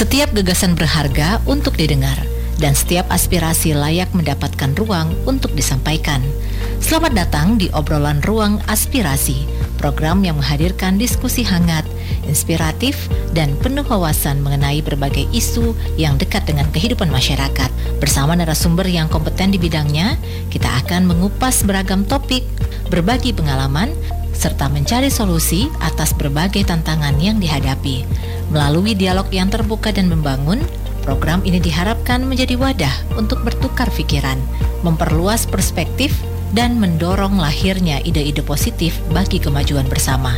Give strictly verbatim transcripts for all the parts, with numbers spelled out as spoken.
Setiap gagasan berharga untuk didengar, dan setiap aspirasi layak mendapatkan ruang untuk disampaikan. Selamat datang di obrolan Ruang Aspirasi, program yang menghadirkan diskusi hangat, inspiratif, dan penuh wawasan mengenai berbagai isu yang dekat dengan kehidupan masyarakat. Bersama narasumber yang kompeten di bidangnya, kita akan mengupas beragam topik, berbagi pengalaman, serta mencari solusi atas berbagai tantangan yang dihadapi. Melalui dialog yang terbuka dan membangun, program ini diharapkan menjadi wadah untuk bertukar pikiran, memperluas perspektif, dan mendorong lahirnya ide-ide positif bagi kemajuan bersama.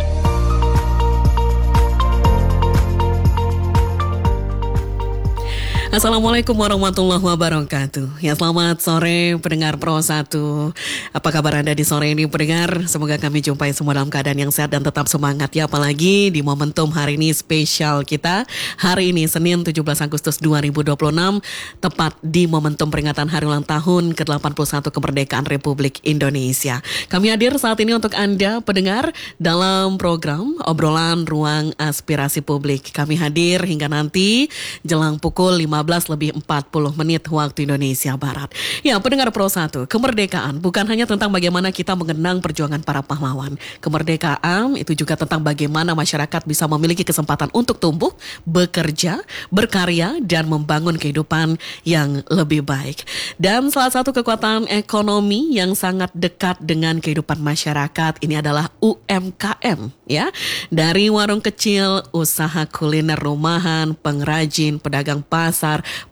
Assalamualaikum warahmatullahi wabarakatuh. Ya, selamat sore pendengar Pro satu. Apa kabar Anda di sore ini pendengar? Semoga kami jumpai semua dalam keadaan yang sehat dan tetap semangat ya. Apalagi di momentum hari ini spesial kita. Hari ini Senin tujuh belas Agustus dua ribu dua puluh enam, tepat di momentum peringatan hari ulang tahun ke delapan puluh satu kemerdekaan Republik Indonesia. Kami hadir saat ini untuk Anda pendengar dalam program obrolan Ruang Aspirasi Publik. Kami hadir hingga nanti jelang pukul lima belas lebih empat puluh menit waktu Indonesia Barat. Ya, pendengar Pro satu, kemerdekaan bukan hanya tentang bagaimana kita mengenang perjuangan para pahlawan. Kemerdekaan itu juga tentang bagaimana masyarakat bisa memiliki kesempatan untuk tumbuh, bekerja, berkarya, dan membangun kehidupan yang lebih baik. Dan salah satu kekuatan ekonomi yang sangat dekat dengan kehidupan masyarakat ini adalah U M K M, ya. Dari warung kecil, usaha kuliner rumahan, pengrajin, pedagang pasar,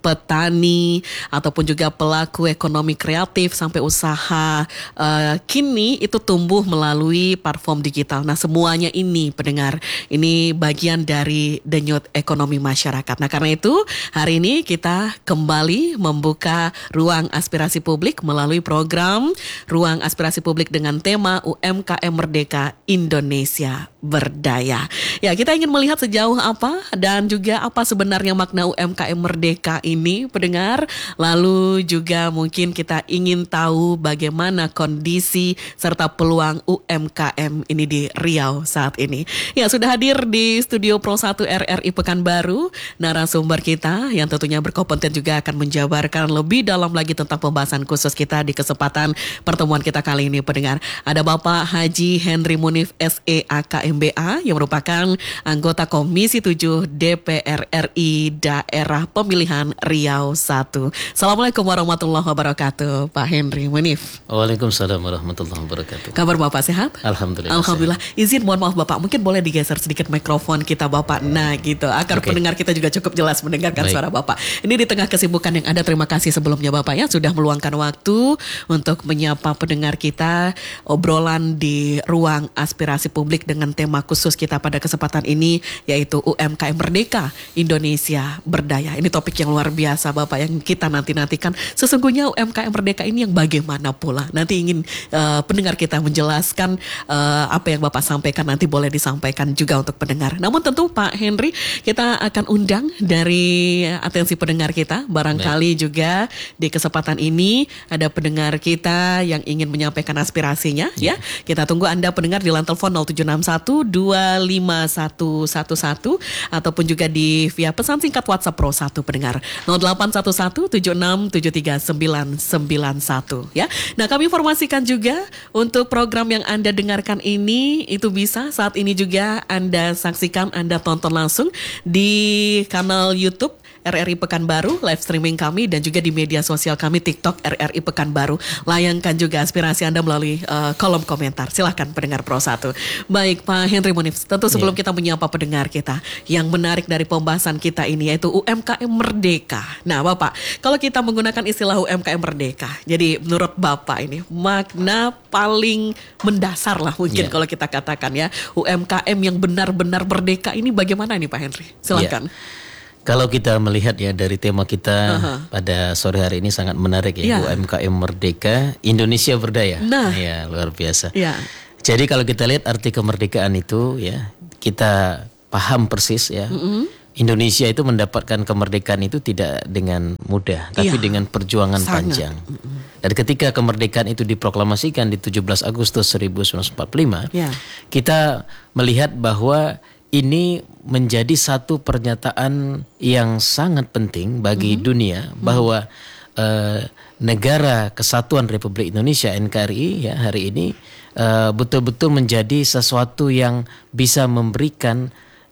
petani, ataupun juga pelaku ekonomi kreatif sampai usaha uh, kini itu tumbuh melalui platform digital. Nah, semuanya ini pendengar, ini bagian dari denyut ekonomi masyarakat. Nah, karena itu hari ini kita kembali membuka ruang aspirasi publik melalui program Ruang Aspirasi Publik dengan tema U M K M Merdeka Indonesia Berdaya. Ya, kita ingin melihat sejauh apa dan juga apa sebenarnya makna U M K M Merdeka ini pendengar. Lalu juga mungkin kita ingin tahu bagaimana kondisi serta peluang U M K M ini di Riau saat ini. Ya, sudah hadir di studio Pro satu R R I Pekanbaru narasumber kita yang tentunya berkompeten juga akan menjabarkan lebih dalam lagi tentang pembahasan khusus kita di kesempatan pertemuan kita kali ini pendengar. Ada Bapak Haji Henry Munif S E A K M B A yang merupakan anggota Komisi tujuh D P R R I Daerah Pemilihan Riau satu. Assalamualaikum warahmatullahi wabarakatuh, Pak Henry Munif. Waalaikumsalam warahmatullahi wabarakatuh. Kabar Bapak sehat? Alhamdulillah. Alhamdulillah. Izin mohon maaf Bapak, mungkin boleh digeser sedikit mikrofon kita Bapak. Nah gitu, agar okay. pendengar kita juga cukup jelas mendengarkan Baik. suara Bapak. Ini di tengah kesibukan yang ada, terima kasih sebelumnya Bapak ya sudah meluangkan waktu untuk menyapa pendengar kita obrolan di Ruang Aspirasi Publik dengan tema khusus kita pada kesempatan ini yaitu U M K M Merdeka Indonesia Berdaya. Ini topik yang luar biasa Bapak yang kita nanti-nantikan. Sesungguhnya U M K M Merdeka ini yang bagaimana pula? Nanti ingin uh, pendengar kita menjelaskan uh, apa yang Bapak sampaikan, nanti boleh disampaikan juga untuk pendengar. Namun tentu Pak Henry, kita akan undang dari atensi pendengar kita. Barangkali Baik. juga di kesempatan ini ada pendengar kita yang ingin menyampaikan aspirasinya ya. ya. Kita tunggu Anda pendengar di line telepon nol tujuh enam satu dua lima satu satu satu ataupun juga di via pesan singkat WhatsApp Pro satu pendengar nol delapan satu satu tujuh enam tujuh tiga sembilan sembilan satu ya. Nah, kami informasikan juga untuk program yang Anda dengarkan ini itu bisa saat ini juga Anda saksikan, Anda tonton langsung di kanal YouTube R R I Pekanbaru, live streaming kami dan juga di media sosial kami TikTok R R I Pekanbaru. Layangkan juga aspirasi Anda melalui uh, kolom komentar. Silahkan pendengar Pro satu. Baik Pak Henry Munif, tentu sebelum yeah. kita menyapa pendengar kita, yang menarik dari pembahasan kita ini yaitu U M K M Merdeka. Nah Bapak, kalau kita menggunakan istilah U M K M Merdeka, jadi menurut Bapak ini makna paling mendasar lah mungkin yeah. kalau kita katakan ya, U M K M yang benar-benar merdeka ini bagaimana nih Pak Henry? Silakan. Yeah. Kalau kita melihat ya dari tema kita uh-huh. pada sore hari ini sangat menarik ya, yeah. U M K M Merdeka Indonesia Berdaya. Nah, ya luar biasa. Yeah. Jadi kalau kita lihat arti kemerdekaan itu ya, kita paham persis ya. Mm-hmm. Indonesia itu mendapatkan kemerdekaan itu tidak dengan mudah, tapi iya, dengan perjuangan sangat panjang. Dan ketika kemerdekaan itu diproklamasikan di tujuh belas Agustus seribu sembilan ratus empat puluh lima, ya, kita melihat bahwa ini menjadi satu pernyataan yang sangat penting bagi mm-hmm. dunia bahwa uh, negara Kesatuan Republik Indonesia N K R I ya hari ini uh, betul-betul menjadi sesuatu yang bisa memberikan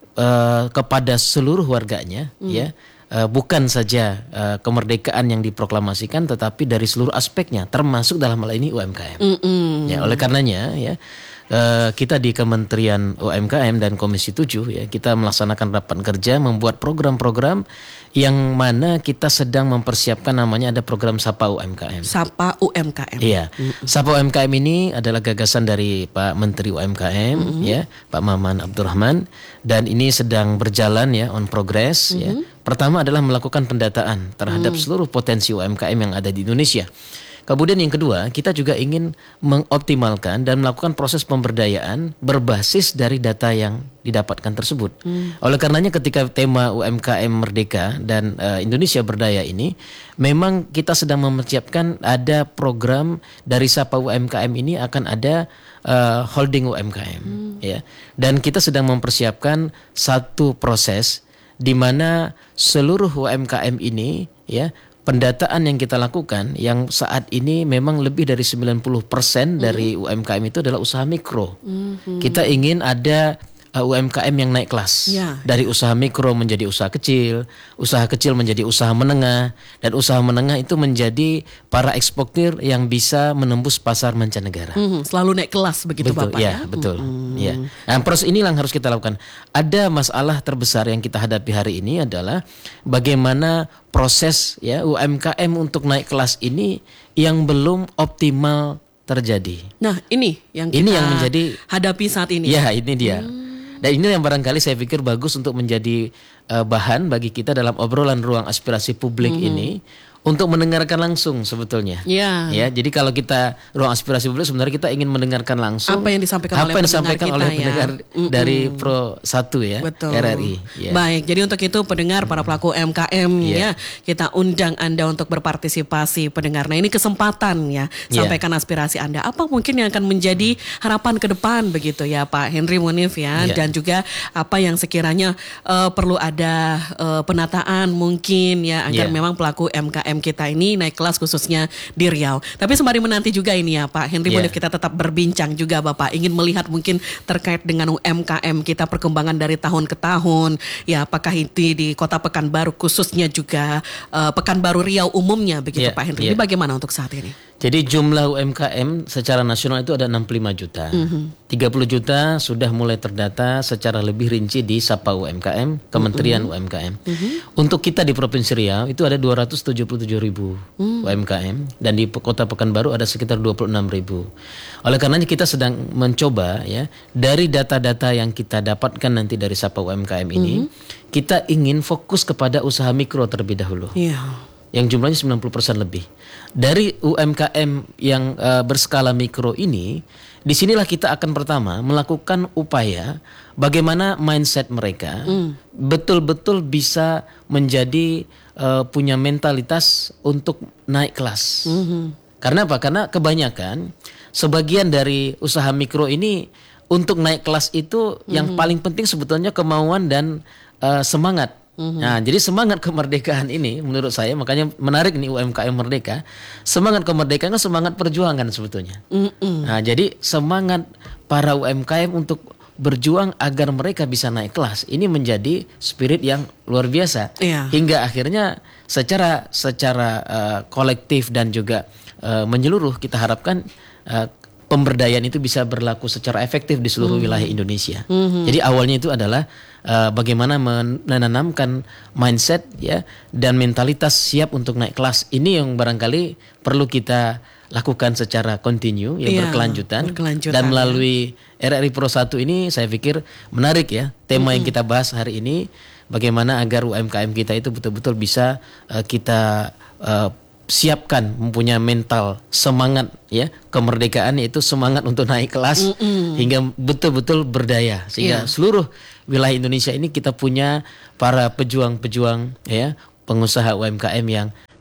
uh, kepada seluruh warganya mm. ya uh, bukan saja uh, kemerdekaan yang diproklamasikan tetapi dari seluruh aspeknya termasuk dalam hal ini U M K M. Mm-hmm. Ya oleh karenanya ya Uh, kita di Kementerian U M K M dan Komisi tujuh ya kita melaksanakan rapat kerja membuat program-program yang mana kita sedang mempersiapkan namanya ada program Sapa U M K M. Sapa U M K M. Iya. Mm-hmm. Sapa U M K M ini adalah gagasan dari Pak Menteri U M K M mm-hmm. ya, Pak Maman Abdurrahman dan ini sedang berjalan ya on progress mm-hmm. ya. Pertama adalah melakukan pendataan terhadap mm. seluruh potensi U M K M yang ada di Indonesia. Kemudian yang kedua, kita juga ingin mengoptimalkan dan melakukan proses pemberdayaan berbasis dari data yang didapatkan tersebut. Hmm. Oleh karenanya ketika tema U M K M Merdeka dan uh, Indonesia Berdaya ini, memang kita sedang mempersiapkan ada program dari Sapa U M K M ini akan ada uh, holding U M K M. Hmm. Ya. Dan kita sedang mempersiapkan satu proses di mana seluruh U M K M ini ya pendataan yang kita lakukan yang saat ini memang lebih dari sembilan puluh persen dari U M K M itu adalah usaha mikro. Mm-hmm. Kita ingin ada uh, U M K M yang naik kelas. Yeah. Dari usaha mikro menjadi usaha kecil, usaha kecil menjadi usaha menengah, dan usaha menengah itu menjadi para eksportir yang bisa menembus pasar mancanegara. Mm-hmm. Selalu naik kelas begitu betul, Bapak ya? ya? Betul, mm-hmm. ya. Nah, proses inilah yang harus kita lakukan. Ada masalah terbesar yang kita hadapi hari ini adalah bagaimana proses ya U M K M untuk naik kelas ini yang belum optimal terjadi. Nah, ini yang kita ini yang menjadi hadapi saat ini. Ya, ini dia. Hmm. Dan ini yang barangkali saya pikir bagus untuk menjadi uh, bahan bagi kita dalam obrolan ruang aspirasi publik hmm. ini untuk mendengarkan langsung sebetulnya. Ya. Ya, jadi kalau kita ruang aspirasi publik sebenarnya kita ingin mendengarkan langsung apa yang disampaikan apa oleh yang disampaikan pendengar oleh kita, pendengar ya? dari Pro satu ya, betul. R R I. Ya. Baik, jadi untuk itu pendengar para pelaku U M K M yeah. ya, kita undang Anda untuk berpartisipasi pendengar. Nah, ini kesempatan ya, sampaikan yeah. aspirasi Anda. Apa mungkin yang akan menjadi harapan ke depan begitu ya Pak Henry Munif ya, yeah. dan juga apa yang sekiranya uh, perlu ada uh, penataan mungkin ya agar yeah. memang pelaku U M K M kita ini naik kelas khususnya di Riau. Tapi sembari menanti juga ini ya Pak Henry yeah. Munif, kita tetap berbincang juga Bapak, ingin melihat mungkin terkait dengan U M K M kita perkembangan dari tahun ke tahun ya, apakah itu di Kota Pekanbaru khususnya juga uh, Pekanbaru Riau umumnya begitu yeah, Pak Henry. Yeah. Ini bagaimana untuk saat ini? Jadi jumlah U M K M secara nasional itu ada enam puluh lima juta. Mm-hmm. tiga puluh juta sudah mulai terdata secara lebih rinci di Sapa U M K M, Kementerian mm-hmm. U M K M. Mm-hmm. Untuk kita di Provinsi Riau itu ada dua ratus tujuh puluh tujuh ribu mm. U M K M dan di Kota Pekanbaru ada sekitar dua puluh enam ribu. Oleh karenanya kita sedang mencoba ya dari data-data yang kita dapatkan nanti dari Sapa U M K M ini, mm-hmm. kita ingin fokus kepada usaha mikro terlebih dahulu. Yeah. Yang jumlahnya sembilan puluh persen lebih. Dari U M K M yang uh, berskala mikro ini, disinilah kita akan pertama melakukan upaya bagaimana mindset mereka mm. betul-betul bisa menjadi uh, punya mentalitas untuk naik kelas. Mm-hmm. Karena apa? Karena kebanyakan sebagian dari usaha mikro ini untuk naik kelas itu mm-hmm. yang paling penting sebetulnya kemauan dan uh, semangat. Mm-hmm. Nah, jadi semangat kemerdekaan ini menurut saya makanya menarik nih U M K M Merdeka. Semangat kemerdekaan itu semangat perjuangan sebetulnya. Mm-hmm. Nah, jadi semangat para U M K M untuk berjuang agar mereka bisa naik kelas ini menjadi spirit yang luar biasa. Yeah. Hingga akhirnya secara secara uh, kolektif dan juga uh, menyeluruh kita harapkan uh, pemberdayaan itu bisa berlaku secara efektif di seluruh mm-hmm. wilayah Indonesia. Mm-hmm. Jadi awalnya itu adalah uh, bagaimana menanamkan mindset ya dan mentalitas siap untuk naik kelas. Ini yang barangkali perlu kita lakukan secara kontinu ya, yeah, berkelanjutan. berkelanjutan dan melalui ya. R R I Pro satu ini saya pikir menarik ya tema mm-hmm. yang kita bahas hari ini, bagaimana agar U M K M kita itu betul-betul bisa uh, kita uh, siapkan mempunyai mental semangat ya kemerdekaan, yaitu semangat untuk naik kelas Mm-mm. hingga betul-betul berdaya sehingga yeah. seluruh wilayah Indonesia ini kita punya para pejuang-pejuang ya pengusaha U M K M yang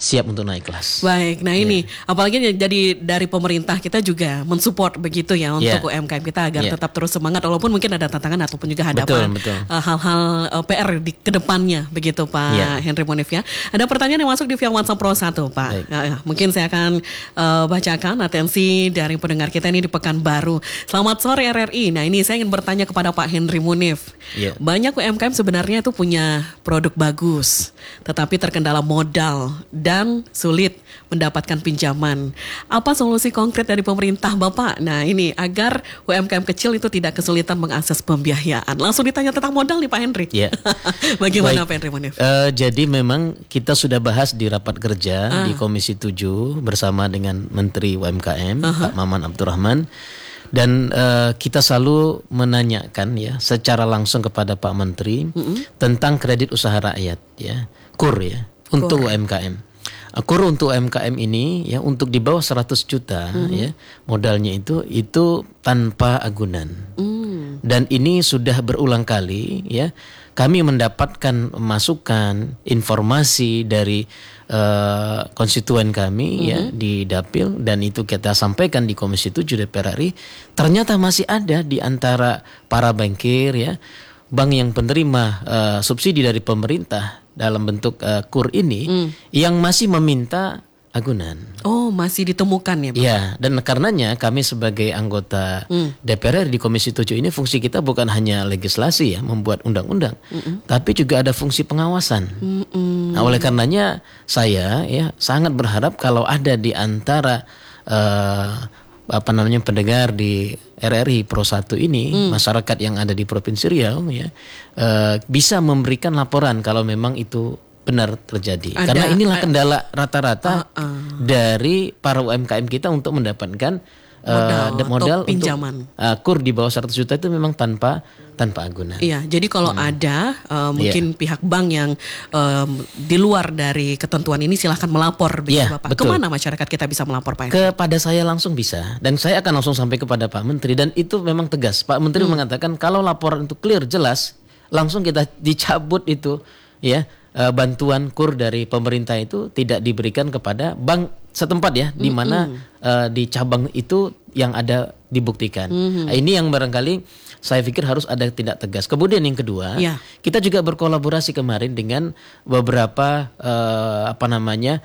siap untuk naik kelas. Baik, nah ini yeah. apalagi jadi dari pemerintah kita juga mensupport begitu ya untuk yeah. U M K M kita agar yeah. tetap terus semangat walaupun mungkin ada tantangan ataupun juga hadapan betul, betul. Uh, hal-hal uh, P R di kedepannya begitu Pak yeah. Henry Munif ya. Ada pertanyaan yang masuk di via WhatsApp Pro satu Pak. Uh, mungkin saya akan uh, bacakan atensi dari pendengar kita ini di Pekanbaru. Selamat sore R R I. Nah ini saya ingin bertanya kepada Pak Henry Munif. Yeah. Banyak U M K M sebenarnya itu punya produk bagus, tetapi terkendala modal dan dan sulit mendapatkan pinjaman. Apa solusi konkret dari pemerintah Bapak? Nah ini agar U M K M kecil itu tidak kesulitan mengakses pembiayaan. Langsung ditanya tentang modal nih Pak Henry. Ya. Bagaimana Pak Henry Munif? Uh, jadi memang kita sudah bahas di rapat kerja ah. di Komisi tujuh bersama dengan Menteri U M K M uh-huh. Pak Maman Abdurrahman. Dan uh, kita selalu menanyakan ya secara langsung kepada Pak Menteri mm-hmm. tentang kredit usaha rakyat ya, KUR ya, untuk Kur. U M K M. KUR untuk U M K M ini ya untuk di bawah seratus juta mm-hmm. ya modalnya itu itu tanpa agunan. Mm. Dan ini sudah berulang kali ya kami mendapatkan masukan informasi dari uh, konstituen kami mm-hmm. ya di Dapil dan itu kita sampaikan di Komisi tujuh D P R R I. Ternyata masih ada di antara para bankir ya bank yang penerima uh, subsidi dari pemerintah dalam bentuk uh, KUR ini mm. yang masih meminta agunan. Oh, masih ditemukan ya Pak? Ya, dan karenanya kami sebagai anggota mm. D P R R di Komisi tujuh ini fungsi kita bukan hanya legislasi ya, membuat undang-undang, Mm-mm. tapi juga ada fungsi pengawasan. Mm-mm. Nah, oleh karenanya saya ya sangat berharap kalau ada di antara uh, apa namanya pendengar di R R I Pro satu ini mm. masyarakat yang ada di Provinsi Riau ya uh, bisa memberikan laporan kalau memang itu benar terjadi. Ada, karena inilah kendala rata-rata uh, uh. dari para U M K M kita untuk mendapatkan uh, modal, modal pinjaman. Untuk uh, KUR di bawah seratus juta itu memang tanpa tanpa agunan. Iya, jadi kalau hmm. ada uh, mungkin yeah. pihak bank yang um, di luar dari ketentuan ini silahkan melapor begitu yeah, Bapak. Betul. Kemana masyarakat kita bisa melapor Pak? Kepada saya langsung bisa dan saya akan langsung sampai kepada Pak Menteri dan itu memang tegas. Pak Menteri hmm. mengatakan kalau laporan itu clear jelas langsung kita dicabut itu ya uh, bantuan KUR dari pemerintah itu tidak diberikan kepada bank setempat ya mm-hmm. di mana uh, di cabang itu yang ada dibuktikan. Mm-hmm. Nah, ini yang barangkali saya pikir harus ada tindak tegas. Kemudian yang kedua, yeah. kita juga berkolaborasi kemarin dengan beberapa uh, apa namanya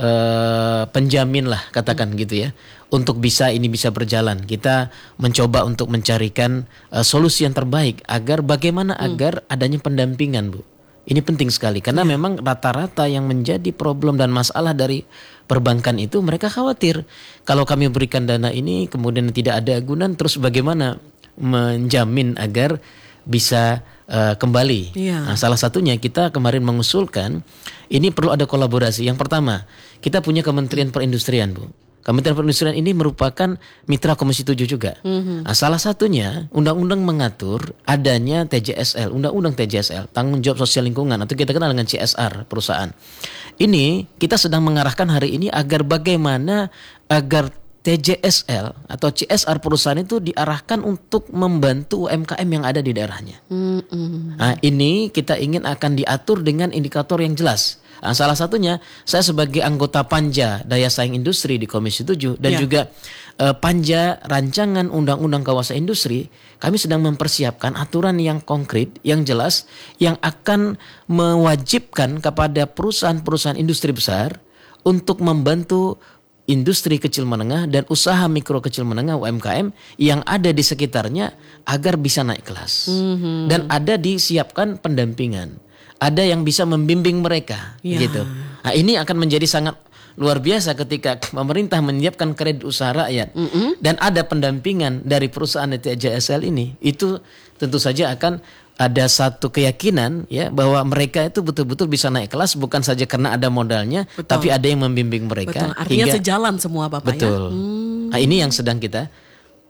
uh, penjamin lah katakan mm. gitu ya, untuk bisa ini bisa berjalan. Kita mencoba untuk mencarikan uh, solusi yang terbaik agar bagaimana mm. agar adanya pendampingan, Bu. Ini penting sekali karena yeah. memang rata-rata yang menjadi problem dan masalah dari perbankan itu mereka khawatir kalau kami berikan dana ini kemudian tidak ada agunan terus bagaimana menjamin agar bisa uh, kembali. Yeah. Nah, salah satunya kita kemarin mengusulkan ini perlu ada kolaborasi. Yang pertama, kita punya Kementerian Perindustrian, Bu. Kementerian Perindustrian ini merupakan mitra Komisi tujuh juga. Mm-hmm. Nah, salah satunya undang-undang mengatur adanya T J S L, undang-undang T J S L, tanggung jawab sosial lingkungan atau kita kenal dengan C S R perusahaan. Ini kita sedang mengarahkan hari ini agar bagaimana agar T J S L atau C S R perusahaan itu diarahkan untuk membantu U M K M yang ada di daerahnya. Mm-hmm. Nah, ini kita ingin akan diatur dengan indikator yang jelas. Nah, salah satunya saya sebagai anggota Panja Daya Saing Industri di Komisi tujuh dan yeah. juga uh, Panja Rancangan Undang-Undang Kawasan Industri, kami sedang mempersiapkan aturan yang konkret, yang jelas, yang akan mewajibkan kepada perusahaan-perusahaan industri besar untuk membantu industri kecil menengah dan usaha mikro kecil menengah U M K M yang ada di sekitarnya agar bisa naik kelas. Mm-hmm. Dan ada disiapkan pendampingan. Ada yang bisa membimbing mereka ya. Gitu. Nah, ini akan menjadi sangat luar biasa ketika pemerintah menyiapkan kredit usaha rakyat mm-hmm. dan ada pendampingan dari perusahaan T J S L ini. Itu tentu saja akan ada satu keyakinan ya bahwa mereka itu betul-betul bisa naik kelas bukan saja karena ada modalnya, betul. Tapi ada yang membimbing mereka. Betul. Artinya hingga, sejalan semua Bapak betul. ya. Hmm. Nah, ini yang sedang kita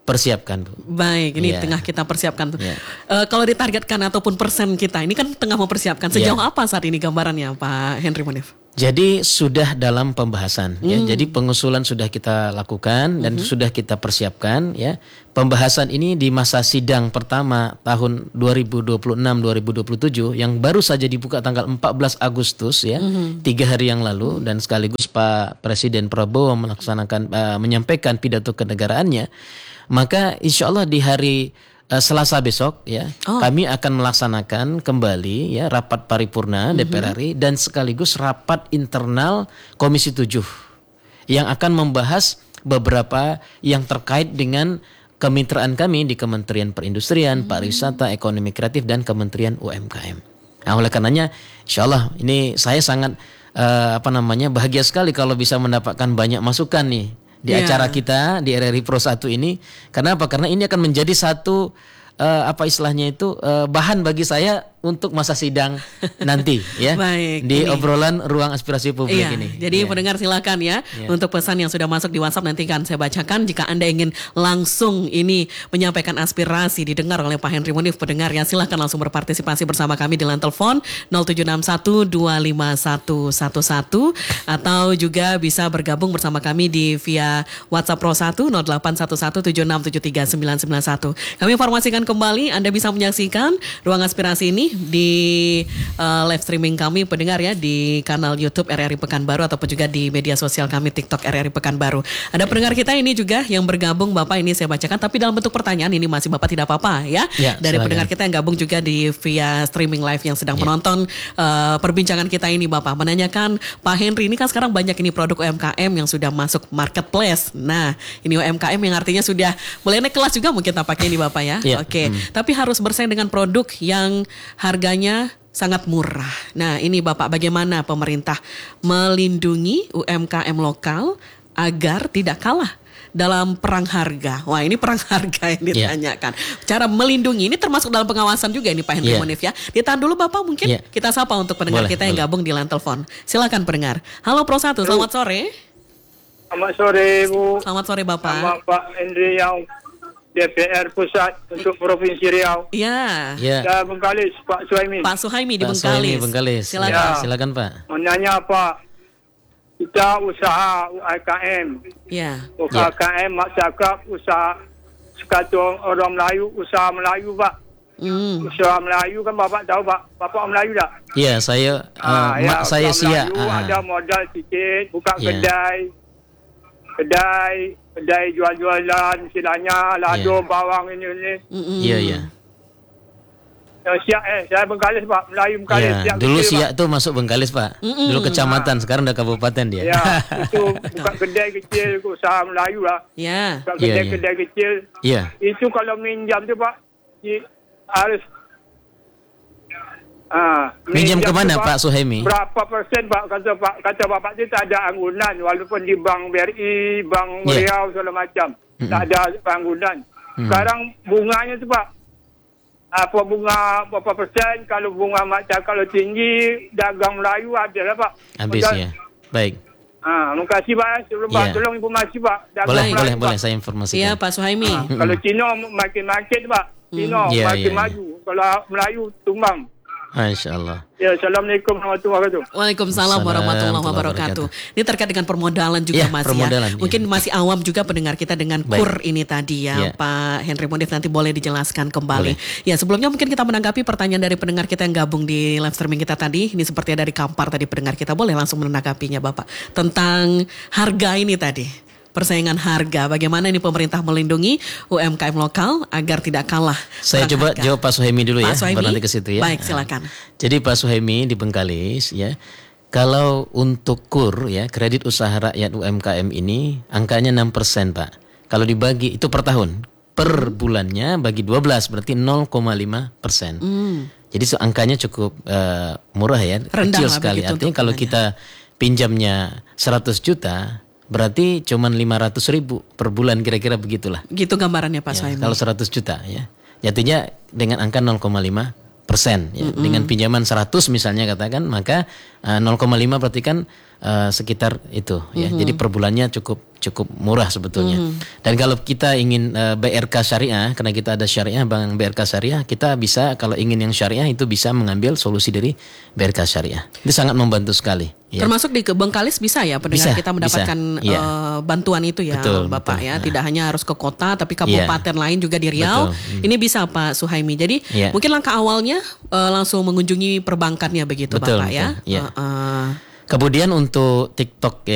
persiapkan, Bu. Baik, ini yeah. tengah kita persiapkan. Yeah. Uh, kalau ditargetkan ataupun persen kita, ini kan tengah mempersiapkan. Sejauh yeah. apa saat ini gambarannya, Pak Henry Monif? Jadi sudah dalam pembahasan, mm. ya. Jadi pengusulan sudah kita lakukan dan mm-hmm. sudah kita persiapkan, ya. Pembahasan ini di masa sidang pertama tahun dua ribu dua puluh enam dua ribu dua puluh tujuh yang baru saja dibuka tanggal empat belas Agustus, ya, mm-hmm. tiga hari yang lalu, dan sekaligus Pak Presiden Prabowo melaksanakan uh, menyampaikan pidato kenegaraannya. Maka insya Allah di hari Uh, Selasa besok, ya, oh. kami akan melaksanakan kembali, ya, rapat paripurna mm-hmm. D P R R I dan sekaligus rapat internal Komisi tujuh yang akan membahas beberapa yang terkait dengan kemitraan kami di Kementerian Perindustrian, mm-hmm. Pariwisata, Ekonomi Kreatif dan Kementerian U M K M. Nah, oleh karenanya, insya Allah ini saya sangat uh, apa namanya bahagia sekali kalau bisa mendapatkan banyak masukan nih di yeah. acara kita di R R I Pro satu ini. Karena apa? Karena ini akan menjadi satu uh, apa istilahnya itu uh, bahan bagi saya untuk masa sidang nanti, ya. Baik, di ini. obrolan ruang aspirasi publik iya, ini. Jadi ya. pendengar silakan ya, ya untuk pesan yang sudah masuk di WhatsApp nanti akan saya bacakan. Jika Anda ingin langsung ini menyampaikan aspirasi didengar oleh Pak Henry Monif, pendengar ya, silakan langsung berpartisipasi bersama kami di line telepon nol tujuh enam satu dua lima satu satu satu atau juga bisa bergabung bersama kami di via WhatsApp Pro satu nol delapan satu satu tujuh enam tujuh tiga sembilan sembilan satu. Kami informasikan kembali Anda bisa menyaksikan ruang aspirasi ini di uh, live streaming kami pendengar ya di kanal YouTube R R I Pekanbaru ataupun juga di media sosial kami TikTok R R I Pekanbaru. Ada pendengar kita ini juga yang bergabung, Bapak, ini saya bacakan tapi dalam bentuk pertanyaan, ini masih Bapak tidak apa-apa ya. ya Dari silakan. Pendengar kita yang gabung juga di via streaming live yang sedang ya. menonton uh, perbincangan kita ini, Bapak, menanyakan Pak Henry, ini kan sekarang banyak ini produk U M K M yang sudah masuk marketplace. Nah, ini U M K M yang artinya sudah mulai naik kelas juga mungkin tampaknya ini, Bapak ya. ya. Oke, hmm. tapi harus bersaing dengan produk yang harganya sangat murah. Nah, ini Bapak, bagaimana pemerintah melindungi U M K M lokal agar tidak kalah dalam perang harga? Wah, ini perang harga yang ditanyakan. Yeah. Cara melindungi ini termasuk dalam pengawasan juga ini Pak Henry yeah. Monif ya. Ditahan dulu Bapak, mungkin yeah. kita sapa untuk pendengar boleh, kita yang boleh. gabung di line telepon. Silakan pendengar. Halo Pro satu, selamat sore. Selamat sore Bu. Selamat sore Bapak. Selamat Pak Henry yang D P R Pusat untuk Provinsi Riau. Ya. Ya. Dan Bengkalis, Pak Suhaimi. Pak Suhaimi di Pak Bengkalis. Suhaimi, Bengkalis. Silakan. Ya. Silakan Pak. Menanya Pak, kita usaha U M K M. Ya. U M K M mak cakap usaha sekatong orang Melayu, usaha Melayu Pak. Hmm. Usaha Melayu kan Bapak tahu Pak, Bapak Melayu tak? Ya, saya uh, ya, mak saya siap. Melayu uh. ada modal sikit, buka yeah. kedai. Kedai Kedai jual-jualan istilahnya lado yeah. bawang ini ini. Iya iya. Yang siap eh saya Bengkalis Pak, Melayu Bengkalis. Ya, siap dulu Siak tuh masuk Bengkalis Pak. Mm-mm. Dulu kecamatan, nah. sekarang udah kabupaten dia. Ya, itu buka kedai kecil usaha Melayu lah. Ya. Buka kedai-kedai yeah, yeah. kecil. Iya. Yeah. Itu kalau minjam tu Pak, harus Ah, minjam ke mana Pak Suhaimi? Berapa persen Pak kata Pak kata Bapak tu tak ada anggunan walaupun di Bank B R I, Bank yeah. Riau segala macam. Mm-hmm. Tak ada anggunan. Mm-hmm. Sekarang bunganya tu Pak. Apa bunga berapa persen, kalau bunga macam kalau tinggi dagang Melayu habis lah Pak. Habis ya. Baik. Ah, terima kasih Pak. Sebelum yeah. tolong informasi Pak. Dagang boleh Melayu, boleh Pak. Boleh saya informasikan. Ya Pak Suhaimi. Ah, mm-hmm. Kalau Cina makin market Pak. Cina mm. yeah, makin yeah, maju. Yeah. Kalau Melayu tumbang. Masya Allah. Ya, Assalamualaikum warahmatullahi wabarakatuh. Waalaikumsalam warahmatullahi wabarakatuh. Ini terkait dengan permodalan juga ya, Mas permodalan, ya. Mungkin ya. masih awam juga pendengar kita dengan Baik. kur ini tadi ya, ya. Pak Henry Monif, nanti boleh dijelaskan kembali. Boleh. Ya, sebelumnya mungkin kita menanggapi pertanyaan dari pendengar kita yang gabung di live streaming kita tadi. Ini seperti dari Kampar tadi pendengar kita, boleh langsung menanggapinya Bapak. Tentang harga ini tadi. Persaingan harga, bagaimana ini pemerintah melindungi U M K M lokal agar tidak kalah. Saya coba harga. jawab Pak Suhaimi dulu Pak ya, Suhaimi? Nanti ke situ ya. Baik, silakan. Jadi Pak Suhaimi di Bengkalis ya, kalau untuk kur ya, kredit usaha rakyat U M K M ini angkanya enam persen Pak. Kalau dibagi itu per tahun, per bulannya bagi dua belas berarti nol koma lima persen. Hmm. Jadi so, angkanya cukup uh, murah ya, rendah kecil sekali. Artinya kalau kita pinjamnya seratus juta berarti cuma lima ratus ribu per bulan, kira-kira begitulah. Gitu gambarannya Pak ya, Suhaimi. Kalau seratus juta ya. Jatuhnya dengan angka nol koma lima persen ya. Mm-hmm. Dengan pinjaman seratus misalnya katakan, maka uh, nol koma lima berarti kan uh, sekitar itu ya. Mm-hmm. Jadi per bulannya cukup cukup murah sebetulnya. Hmm. Dan kalau kita ingin uh, B R K syariah, karena kita ada syariah bank B R K syariah, kita bisa kalau ingin yang syariah itu bisa mengambil solusi dari B R K syariah. Itu sangat membantu sekali. Ya. Termasuk di Bengkalis bisa ya pendengar bisa, kita mendapatkan bisa, ya. uh, bantuan itu ya, betul, Bapak betul. ya. Tidak nah. hanya harus ke kota tapi kabupaten ya. lain juga di Riau. Hmm. Ini bisa Pak Suhaimi. Jadi ya. mungkin langkah awalnya uh, langsung mengunjungi perbankannya begitu betul, Bapak betul, ya. ya. Uh, uh. Kemudian untuk TikTok